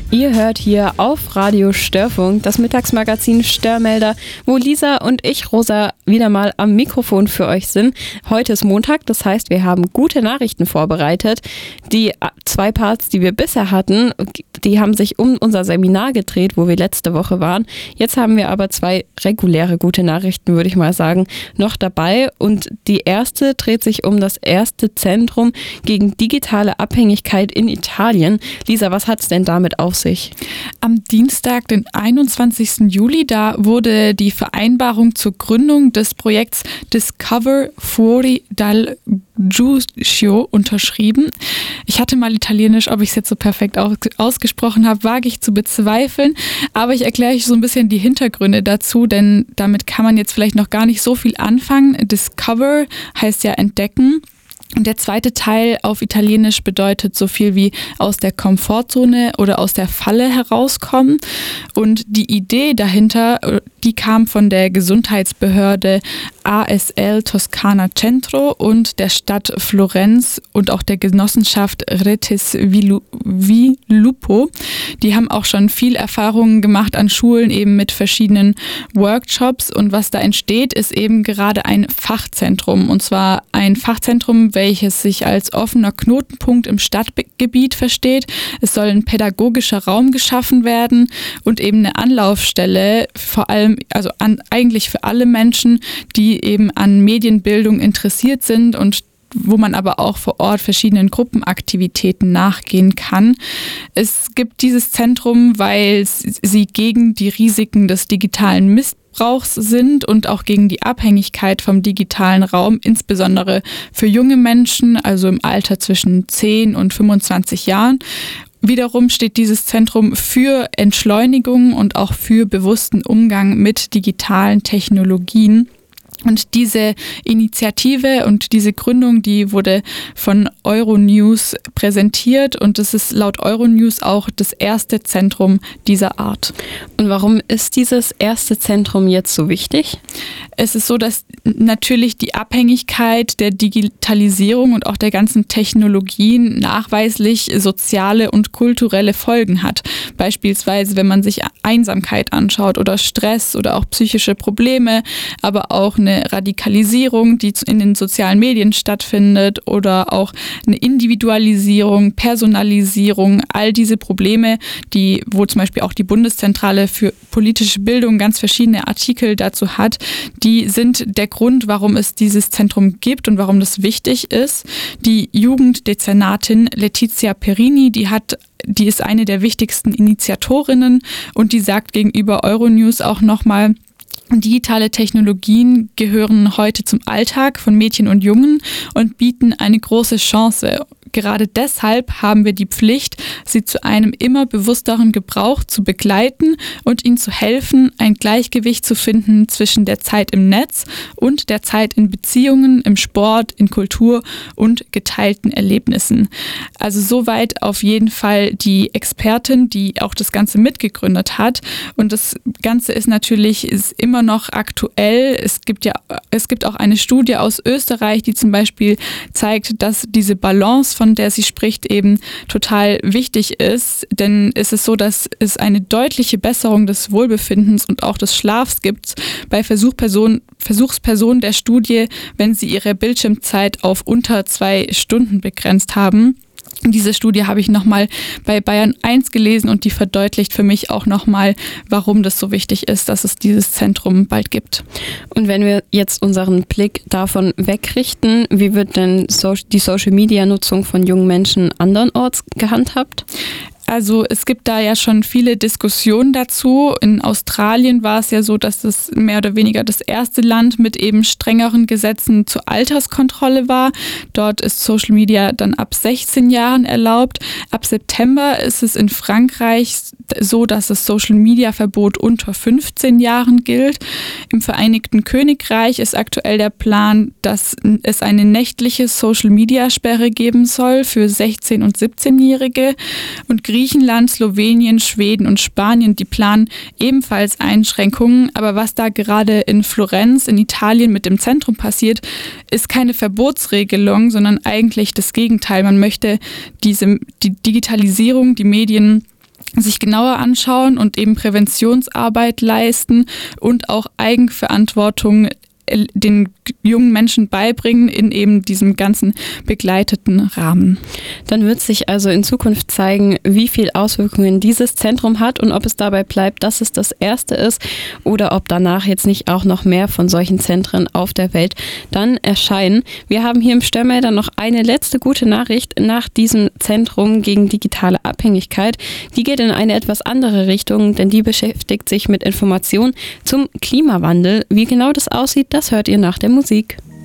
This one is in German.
Ihr hört hier auf Radio Störfunk das Mittagsmagazin Störmelder, wo Lisa und ich, Rosa, wieder mal am Mikrofon für euch sind. Heute ist Montag, das heißt, wir haben gute Nachrichten vorbereitet. Die 2 Parts, die wir bisher hatten, die haben sich um unser Seminar gedreht, wo wir letzte Woche waren. Jetzt haben wir aber 2 reguläre gute Nachrichten, würde ich mal sagen, noch dabei. Und die erste dreht sich um das erste Zentrum gegen digitale Abhängigkeit in Italien. Lisa, was hat es denn damit auf sich? Am Dienstag, den 21. Juli, da wurde die Vereinbarung zur Gründung des Projekts Discover Fuori dal Giudicio unterschrieben. Ich hatte mal Italienisch, ob ich es jetzt so perfekt ausgesprochen habe, wage ich zu bezweifeln, aber ich erkläre euch so ein bisschen die Hintergründe dazu, denn damit kann man jetzt vielleicht noch gar nicht so viel anfangen. Discover heißt ja entdecken. Und der zweite Teil auf Italienisch bedeutet so viel wie aus der Komfortzone oder aus der Falle herauskommen. Und die Idee dahinter, die kam von der Gesundheitsbehörde ASL Toscana Centro und der Stadt Florenz und auch der Genossenschaft Retes Viluppo. Die haben auch schon viel Erfahrungen gemacht an Schulen eben mit verschiedenen Workshops. Und was da entsteht, ist eben gerade ein Fachzentrum. Und zwar ein Fachzentrum, welches sich als offener Knotenpunkt im Stadtgebiet versteht. Es soll ein pädagogischer Raum geschaffen werden und eben eine Anlaufstelle, vor allem, also eigentlich für alle Menschen, die eben an Medienbildung interessiert sind und wo man aber auch vor Ort verschiedenen Gruppenaktivitäten nachgehen kann. Es gibt dieses Zentrum, weil sie gegen die Risiken des digitalen Missbrauchs sind und auch gegen die Abhängigkeit vom digitalen Raum, insbesondere für junge Menschen, also im Alter zwischen 10 und 25 Jahren. Wiederum steht dieses Zentrum für Entschleunigung und auch für bewussten Umgang mit digitalen Technologien. Und diese Initiative und diese Gründung, die wurde von Euronews präsentiert und es ist laut Euronews auch das erste Zentrum dieser Art. Und warum ist dieses erste Zentrum jetzt so wichtig? Es ist so, dass natürlich die Abhängigkeit der Digitalisierung und auch der ganzen Technologien nachweislich soziale und kulturelle Folgen hat. Beispielsweise, wenn man sich Einsamkeit anschaut oder Stress oder auch psychische Probleme, aber auch eine Radikalisierung, die in den sozialen Medien stattfindet oder auch eine Individualisierung, Personalisierung, all diese Probleme, wo zum Beispiel auch die Bundeszentrale für politische Bildung ganz verschiedene Artikel dazu hat, die sind der Grund, warum es dieses Zentrum gibt und warum das wichtig ist. Die Jugenddezernatin Letizia Perini, die ist eine der wichtigsten Initiatorinnen und die sagt gegenüber Euronews auch nochmal, digitale Technologien gehören heute zum Alltag von Mädchen und Jungen und bieten eine große Chance. Gerade deshalb haben wir die Pflicht, sie zu einem immer bewussteren Gebrauch zu begleiten und ihnen zu helfen, ein Gleichgewicht zu finden zwischen der Zeit im Netz und der Zeit in Beziehungen, im Sport, in Kultur und geteilten Erlebnissen. Also soweit auf jeden Fall die Expertin, die auch das Ganze mitgegründet hat. Und das Ganze ist immer noch aktuell. Es gibt auch eine Studie aus Österreich, die zum Beispiel zeigt, dass diese Balance, von der sie spricht, eben total wichtig ist. Denn es ist so, dass es eine deutliche Besserung des Wohlbefindens und auch des Schlafs gibt bei Versuchspersonen der Studie, wenn sie ihre Bildschirmzeit auf unter 2 Stunden begrenzt haben. Diese Studie habe ich nochmal bei Bayern 1 gelesen und die verdeutlicht für mich auch nochmal, warum das so wichtig ist, dass es dieses Zentrum bald gibt. Und wenn wir jetzt unseren Blick davon wegrichten, wie wird denn die Social-Media-Nutzung von jungen Menschen andernorts gehandhabt? Also es gibt da ja schon viele Diskussionen dazu. In Australien war es ja so, dass es mehr oder weniger das erste Land mit eben strengeren Gesetzen zur Alterskontrolle war. Dort ist Social Media dann ab 16 Jahren erlaubt. Ab September ist es in Frankreich so, dass das Social Media Verbot unter 15 Jahren gilt. Im Vereinigten Königreich ist aktuell der Plan, dass es eine nächtliche Social Media Sperre geben soll für 16- und 17-Jährige. Und Griechenland, Slowenien, Schweden und Spanien, die planen ebenfalls Einschränkungen. Aber was da gerade in Florenz, in Italien mit dem Zentrum passiert, ist keine Verbotsregelung, sondern eigentlich das Gegenteil. Man möchte die Digitalisierung, die Medien sich genauer anschauen und eben Präventionsarbeit leisten und auch Eigenverantwortung den jungen Menschen beibringen in eben diesem ganzen begleiteten Rahmen. Dann wird sich also in Zukunft zeigen, wie viel Auswirkungen dieses Zentrum hat und ob es dabei bleibt, dass es das erste ist oder ob danach jetzt nicht auch noch mehr von solchen Zentren auf der Welt dann erscheinen. Wir haben hier im Störmelder noch eine letzte gute Nachricht nach diesem Zentrum gegen digitale Abhängigkeit. Die geht in eine etwas andere Richtung, denn die beschäftigt sich mit Informationen zum Klimawandel. Wie genau das aussieht, das hört ihr nach der Musik.